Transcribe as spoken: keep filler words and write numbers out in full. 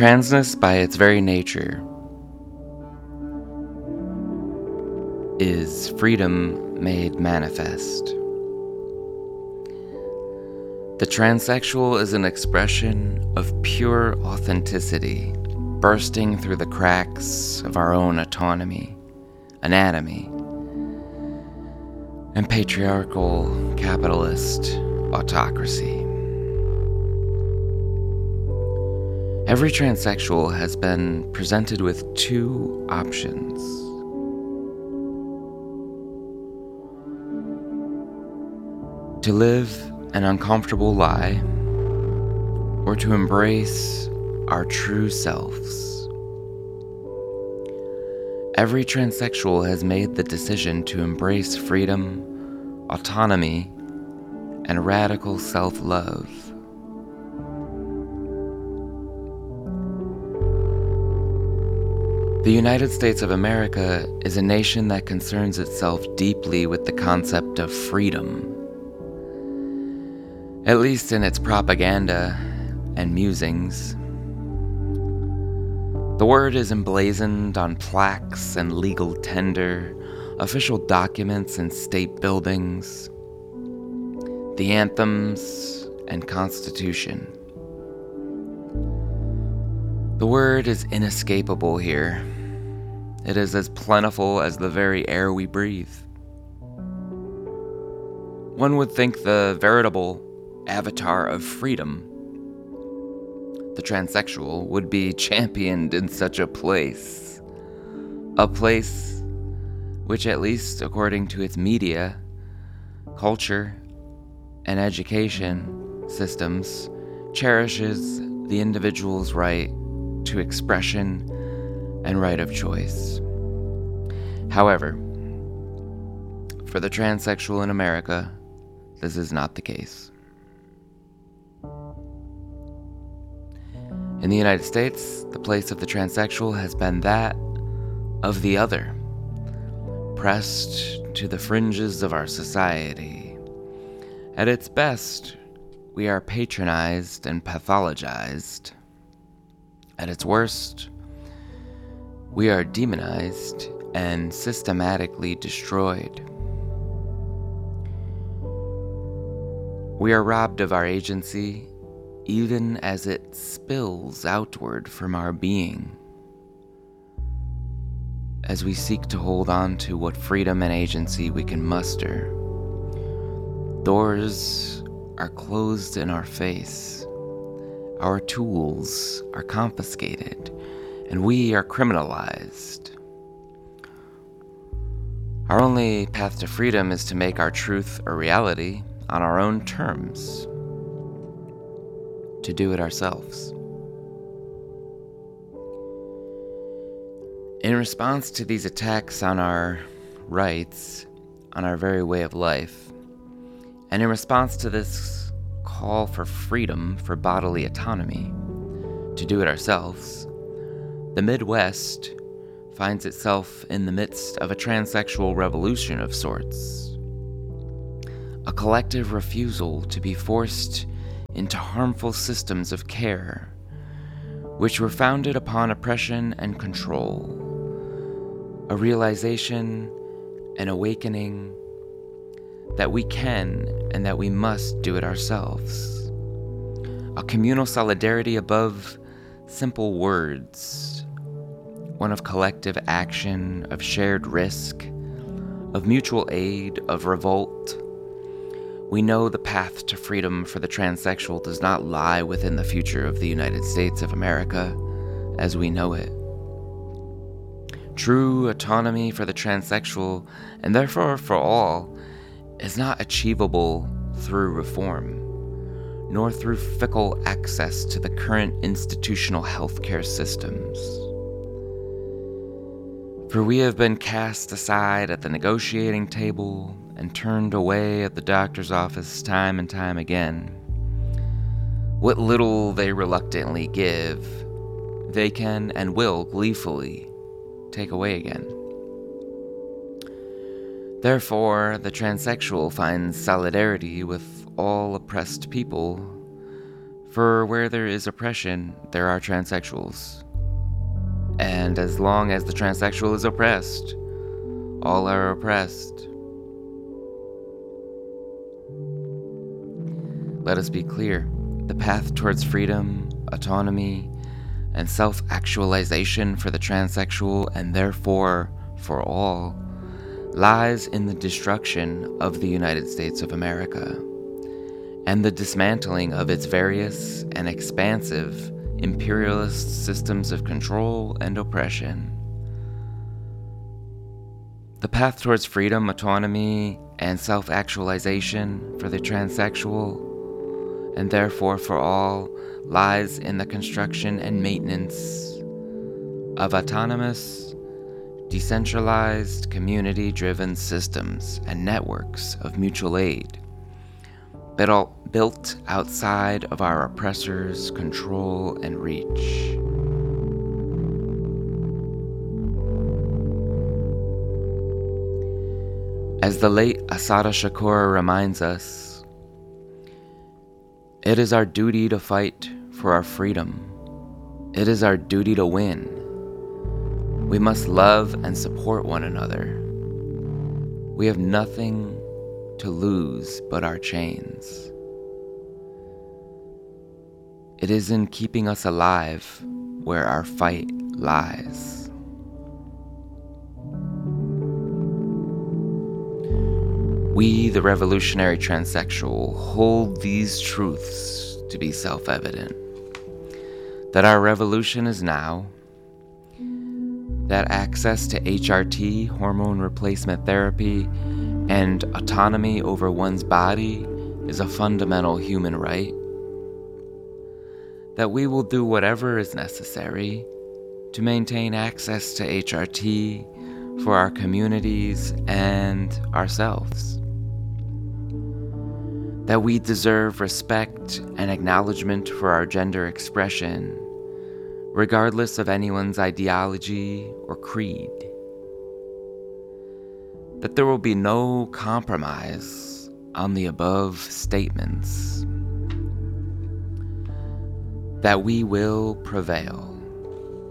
Transness, by its very nature, is freedom made manifest. The transsexual is an expression of pure authenticity, bursting through the cracks of our own autonomy, anatomy, and patriarchal capitalist autocracy. Every transsexual has been presented with two options. To live an uncomfortable lie, or to embrace our true selves. Every transsexual has made the decision to embrace freedom, autonomy, and radical self-love. The United States of America is a nation that concerns itself deeply with the concept of freedom, at least in its propaganda and musings. The word is emblazoned on plaques and legal tender, official documents and state buildings, the anthems and constitution. The word is inescapable here. It is as plentiful as the very air we breathe. One would think the veritable avatar of freedom, the transsexual, would be championed in such a place. A place which, at least according to its media, culture, and education systems, cherishes the individual's right to expression and right of choice. However, for the transsexual in America, this is not the case. In the United States, the place of the transsexual has been that of the other, pressed to the fringes of our society. At its best, we are patronized and pathologized. At its worst, we are demonized and systematically destroyed. We are robbed of our agency even as it spills outward from our being, as we seek to hold on to what freedom and agency we can muster. Doors are closed in our face. Our tools are confiscated, and we are criminalized. Our only path to freedom is to make our truth a reality on our own terms, to do it ourselves. In response to these attacks on our rights, on our very way of life, and in response to this call for freedom, for bodily autonomy, to do it ourselves, the Midwest finds itself in the midst of a transsexual revolution of sorts. A collective refusal to be forced into harmful systems of care, which were founded upon oppression and control. A realization, an awakening, that we can and that we must do it ourselves. A communal solidarity above simple words, one of collective action, of shared risk, of mutual aid, of revolt. We know the path to freedom for the transsexual does not lie within the future of the United States of America as we know it. True autonomy for the transsexual, and therefore for all, is not achievable through reform, nor through fickle access to the current institutional healthcare systems. For we have been cast aside at the negotiating table and turned away at the doctor's office time and time again. What little they reluctantly give, they can and will gleefully take away again. Therefore, the transsexual finds solidarity with all oppressed people For where there is oppression, there are transsexuals. And as long as the transsexual is oppressed, all are oppressed. Let us be clear. The path towards freedom, autonomy, and self-actualization for the transsexual, and therefore for all, lies in the destruction of the United States of America and the dismantling of its various and expansive imperialist systems of control and oppression. The path towards freedom, autonomy, and self-actualization for the transsexual, and therefore for all, lies in the construction and maintenance of autonomous, decentralized, community-driven systems and networks of mutual aid, built outside of our oppressors' control and reach. As the late Assata Shakur reminds us, it is our duty to fight for our freedom. It is our duty to win. We must love and support one another. We have nothing to lose but our chains. It is in keeping us alive where our fight lies. We, the revolutionary transsexual, hold these truths to be self-evident. That our revolution is now, that access to H R T, hormone replacement therapy, and autonomy over one's body is a fundamental human right, that we will do whatever is necessary to maintain access to H R T for our communities and ourselves, that we deserve respect and acknowledgement for our gender expression, regardless of anyone's ideology or creed, that there will be no compromise on the above statements, that we will prevail.